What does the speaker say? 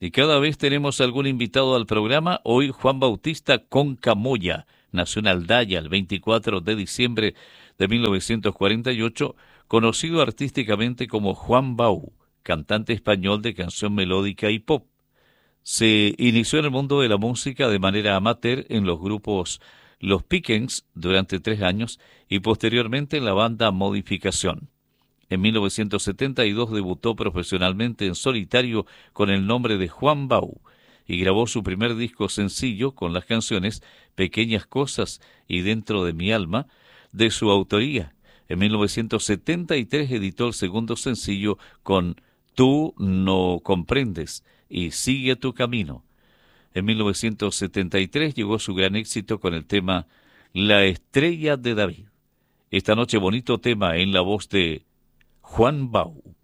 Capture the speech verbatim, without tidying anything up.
Y cada vez tenemos algún invitado al programa. Hoy Juan Bautista Concamoya nació en Aldaya el veinticuatro de diciembre de mil novecientos cuarenta y ocho, conocido artísticamente como Juan Bau, cantante español de canción melódica y pop. Se inició en el mundo de la música de manera amateur en los grupos Los Pickens durante tres años y posteriormente en la banda Modificación. En mil novecientos setenta y dos debutó profesionalmente en solitario con el nombre de Juan Bau y grabó su primer disco sencillo con las canciones Pequeñas Cosas y Dentro de mi Alma, de su autoría. En mil novecientos setenta y tres editó el segundo sencillo con Tú no comprendes y Sigue tu camino. En mil novecientos setenta y tres llegó su gran éxito con el tema La Estrella de David. Esta noche bonito tema en la voz de Juan Bau.